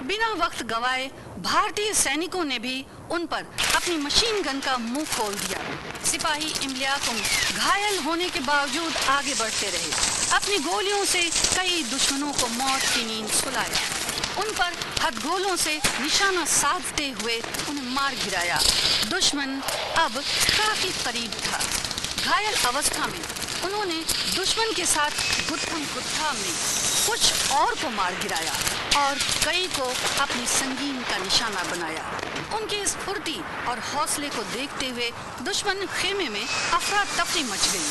बिना वक्त गवाए भारतीय सैनिकों ने भी उन पर अपनी मशीन गन का मुंह खोल दिया। सिपाही इम्लियाकुम घायल होने के बावजूद आगे बढ़ते रहे। अपनी गोलियों से कई दुश्मनों को मौत की नींद सुलाया। उन पर हथगोलों से निशाना साधते हुए उन्हें मार गिराया। दुश्मन अब काफी करीब था। घायल अवस्था में उन्होंने दुश्मन के साथ गुत्था में कुछ और को मार गिराया और कई को अपनी संगीन का निशाना बनाया। उनकी इस फुर्ती और हौसले को देखते हुए दुश्मन खेमे में अफरा तफरी मच गई।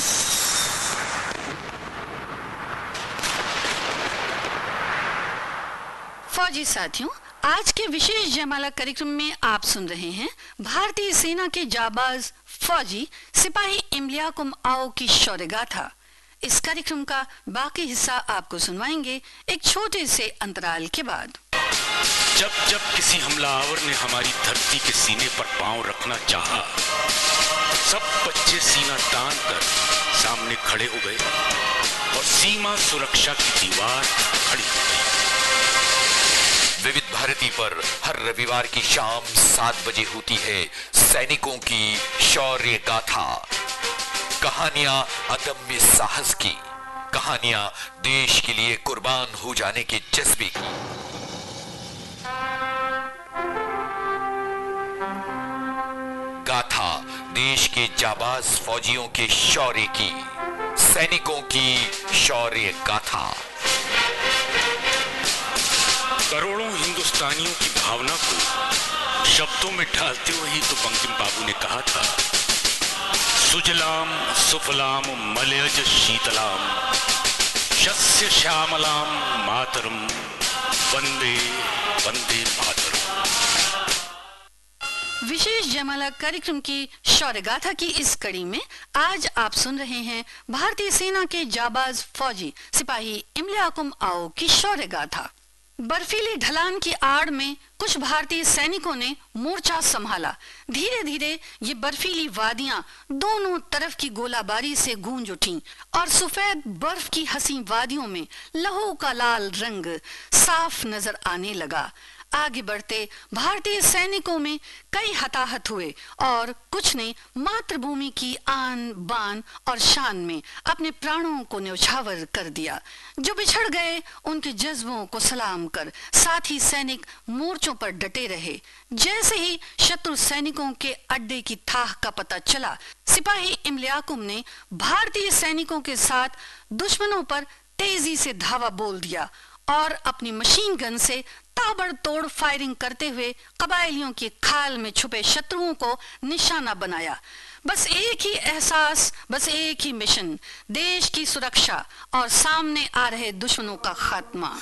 फौजी साथियों, आज के विशेष जयमाला कार्यक्रम में आप सुन रहे हैं भारतीय सेना के जाबाज फौजी सिपाही इम्लियाकुम आओ की शौर्य गाथा। इस कार्यक्रम का बाकी हिस्सा आपको सुनवाएंगे एक छोटे से अंतराल के बाद। जब जब किसी हमलावर ने हमारी धरती के सीने पर पांव रखना चाहा, सब बच्चे सीना तान कर सामने खड़े हो गए और सीमा सुरक्षा की दीवार खड़ी हो गई। विविध भारती पर हर रविवार की शाम 7 बजे होती है सैनिकों की शौर्य गाथा। कहानियां अदम्य साहस की, कहानियां देश के लिए कुर्बान हो जाने के जज्बे की। गाथा देश के जाबाज फौजियों के शौर्य की, सैनिकों की शौर्य गाथा। करोड़ों हिंदुस्तानियों की भावना को शब्दों में ढालते हुए ही तो बंकिम बाबू ने कहा था, सुजलाम सुफलाम मलयज शीतलाम शस्य श्यामलाम मातरम वंदे वंदे मातरम। विशेष जयमाला कार्यक्रम की शौर्य गाथा की इस कड़ी में आज आप सुन रहे हैं भारतीय सेना के जाबाज फौजी सिपाही इम्लियाकुम आओ की शौर्य गाथा। बर्फीली ढलान की आड़ में कुछ भारतीय सैनिकों ने मोर्चा संभाला। धीरे धीरे ये बर्फीली वादियां दोनों तरफ की गोलाबारी से गूंज उठीं और सफेद बर्फ की हसी वादियों में लहू का लाल रंग साफ नजर आने लगा। आगे बढ़ते भारतीय सैनिकों में कई हताहत हुए और कुछ ने मातृभूमि की आन बान और शान में अपने प्राणों को न्यौछावर कर दिया। जो बिछड़ गए उनके जज्बों को सलाम कर साथ ही सैनिक मोर्चों पर डटे रहे। जैसे ही शत्रु सैनिकों के अड्डे की थाह का पता चला, सिपाही इम्लियाकुम ने भारतीय सैनिकों के साथ दुश्मनों पर तेजी से धावा बोल दिया और अपनी मशीन गन से ताबड़तोड़ फायरिंग करते हुए कबायलियों की खाल में छुपे शत्रुओं को निशाना बनाया। बस एक ही एहसास, बस एक ही मिशन, देश की सुरक्षा और सामने आ रहे दुश्मनों का खात्मा।